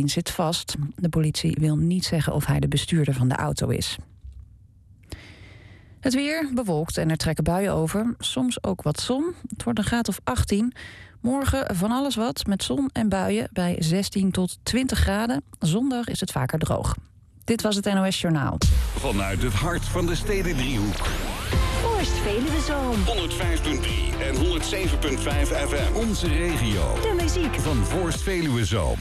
een zit vast. De politie wil niet zeggen of hij de bestuurder van de auto is. Het weer bewolkt en er trekken buien over. Soms ook wat zon. Het wordt een graad of 18. Morgen van alles wat met zon en buien bij 16 tot 20 graden. Zondag is het vaker droog. Dit was het NOS Journaal. Vanuit het hart van de Stedendriehoek. Voorst Veluwezoom. 105.3 en 107.5 FM. Onze regio. De muziek van Voorst Veluwezoom.